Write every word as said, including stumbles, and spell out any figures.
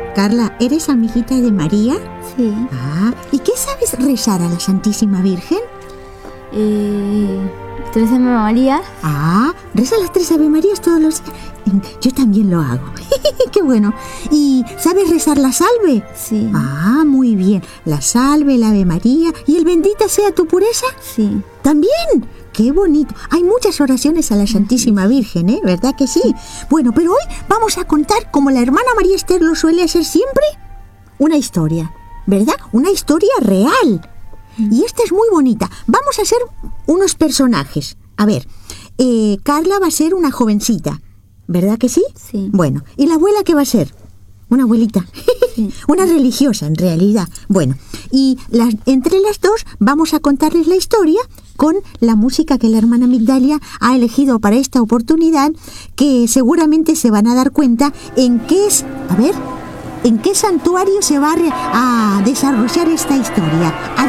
Carla, ¿eres amiguita de María? Sí. Ah, ¿y qué sabes rezar a la Santísima Virgen? Eh, ¿Tres Ave María? Ah, reza las tres Ave Marías todos los días. Yo también lo hago. Qué bueno. ¿Y sabes rezar la salve? Sí. Ah, muy bien. La salve, la Ave María y el bendita sea tu pureza. Sí. ¿También? ¡Qué bonito! Hay muchas oraciones a la Santísima Virgen, ¿eh? ¿Verdad que sí? Bueno, pero hoy vamos a contar, como la hermana María Esther lo suele hacer siempre, una historia, ¿verdad? Una historia real. Y esta es muy bonita. Vamos a ser unos personajes. A ver, eh, Carla va a ser una jovencita, ¿verdad que sí? Sí. Bueno, ¿y la abuela qué va a ser? Una abuelita. Sí. Una religiosa, en realidad. Bueno, y las, entre las dos vamos a contarles la historia con la música que la hermana Migdalia ha elegido para esta oportunidad, que seguramente se van a dar cuenta en qué es, a ver, en qué santuario se va a, re, a desarrollar esta historia.